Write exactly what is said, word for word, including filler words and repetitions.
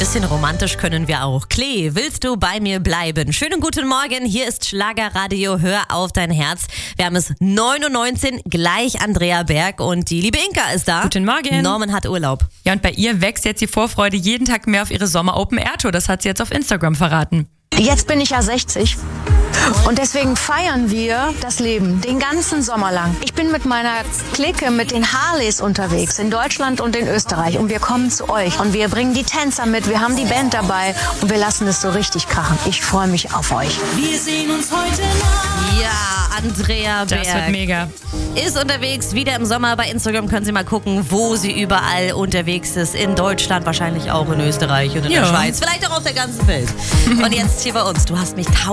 bisschen romantisch können wir auch. Klee, willst du bei mir bleiben? Schönen guten Morgen, hier ist Schlagerradio, hör auf dein Herz. Wir haben es neun Uhr neunzehn, gleich Andrea Berg und die liebe Inka ist da. Guten Morgen. Norman hat Urlaub. Ja, und bei ihr wächst jetzt die Vorfreude jeden Tag mehr auf ihre Sommer-Open-Air-Tour. Das hat sie jetzt auf Instagram verraten. Jetzt bin ich ja sechzig und deswegen feiern wir das Leben den ganzen Sommer lang. Ich bin mit meiner Clique, mit den Harleys unterwegs in Deutschland und in Österreich und wir kommen zu euch und wir bringen die Tänzer mit, wir haben die Band dabei und wir lassen es so richtig krachen. Ich freue mich auf euch. Wir sehen uns heute Nacht. Ja, Andrea Berg Das wird mega. ist unterwegs, wieder im Sommer. Bei Instagram können Sie mal gucken, wo sie überall unterwegs ist. In Deutschland, wahrscheinlich auch in Österreich und in Ja. der Schweiz, vielleicht auch auf der ganzen Welt. Und jetzt hier bei uns, du hast mich tausend